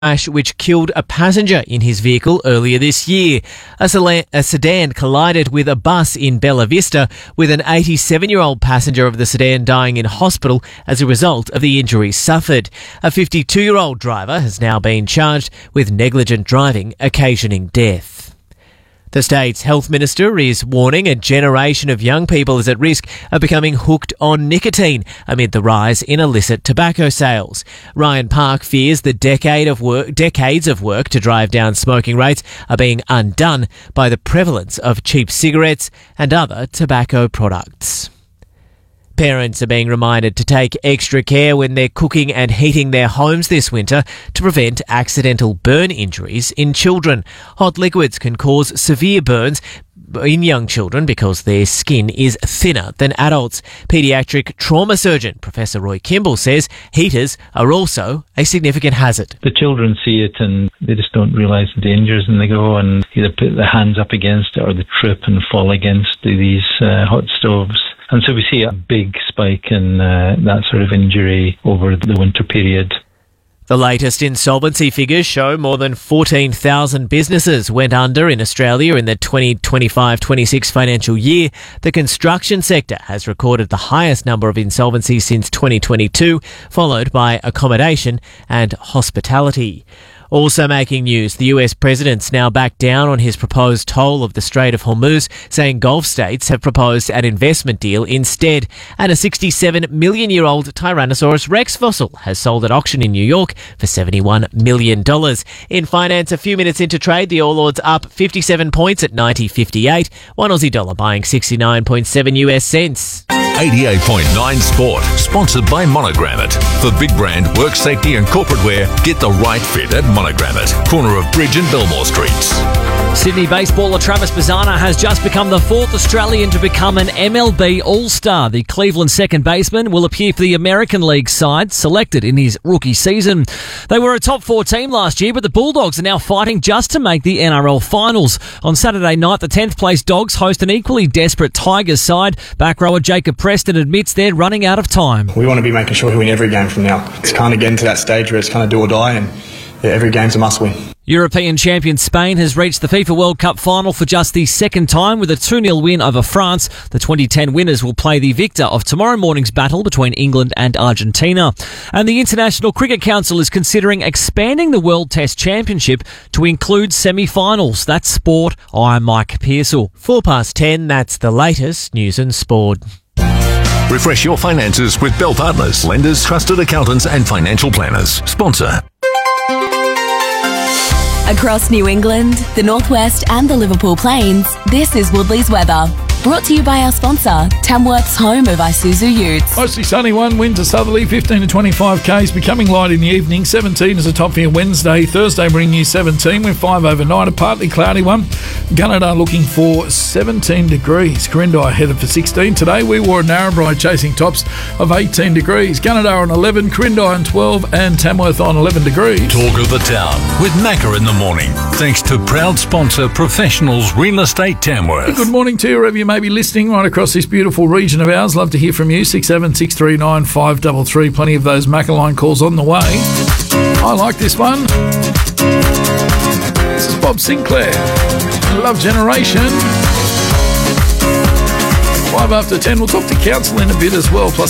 crash which killed a passenger in his vehicle earlier this year. A sedan collided with a bus in Bella Vista, with an 87-year-old passenger of the sedan dying in hospital as a result of the injuries suffered. A 52-year-old driver has now been charged with negligent driving occasioning death. The state's health minister is warning a generation of young people is at risk of becoming hooked on nicotine amid the rise in illicit tobacco sales. Ryan Park fears the decades of work to drive down smoking rates are being undone by the prevalence of cheap cigarettes and other tobacco products. Parents are being reminded to take extra care when they're cooking and heating their homes this winter to prevent accidental burn injuries in children. Hot liquids can cause severe burns in young children because their skin is thinner than adults. Paediatric trauma surgeon Professor Roy Kimball says heaters are also a significant hazard. The children see it and they just don't realise the dangers, and they go and either put their hands up against it or they trip and fall against these hot stoves. And so we see a big spike in that sort of injury over the winter period. The latest insolvency figures show more than 14,000 businesses went under in Australia in the 2025-26 financial year. The construction sector has recorded the highest number of insolvencies since 2022, followed by accommodation and hospitality. Also making news, the US president's now backed down on his proposed toll of the Strait of Hormuz, saying Gulf states have proposed an investment deal instead. And a 67-million-year-old Tyrannosaurus Rex fossil has sold at auction in New York for $71 million. In finance, a few minutes into trade, the All Ords up 57 points at 90.58. One Aussie dollar buying 69.7 US cents. 88.9 Sport, sponsored by Monogram It. For big brand, work safety and corporate wear, get the right fit at Monogram It, corner of Bridge and Belmore Streets. Sydney baseballer Travis Bazzana has just become the fourth Australian to become an MLB All-Star. The Cleveland second baseman will appear for the American League side, selected in his rookie season. They were a top 4 team last year, but the Bulldogs are now fighting just to make the NRL finals. On Saturday night, the 10th place Dogs host an equally desperate Tigers side. Back rower Jacob Preston admits they're running out of time. We want to be making sure we win every game from now. It's kind of getting to that stage where it's kind of do or die, and every game's a must-win. European champion Spain has reached the FIFA World Cup final for just the second time with a 2-0 win over France. The 2010 winners will play the victor of tomorrow morning's battle between England and Argentina. And the International Cricket Council is considering expanding the World Test Championship to include semi-finals. That's sport. I'm Mike Pearsall. 10:04, that's the latest news and sport. Refresh your finances with Bell Partners, lenders, trusted accountants and financial planners. Sponsor. Across New England, the Northwest and the Liverpool Plains, this is Woodley's weather. Brought to you by our sponsor, Tamworth's home of Isuzu Utes. Mostly sunny, one wind to southerly, 15 to 25 k's, becoming light in the evening. 17 is a top for Wednesday. Thursday bringing you 17 with 5 overnight. A partly cloudy one. Gunnedah looking for 17 degrees. Corindai headed for 16 today. We wore Narrabri chasing tops of 18 degrees. Gunnedah on 11, Corindai on 12 and Tamworth on 11 degrees. Talk of the town with Macca in the morning. Thanks to proud sponsor Professionals Real Estate Tamworth. Good morning to you wherever you may be listening right across this beautiful region of ours. Love to hear from you. 67639 533. Plenty of those Macca-line calls on the way. I like this one. This is Bob Sinclair. Love Generation. 5 after 10. We'll talk to council in a bit as well. Plus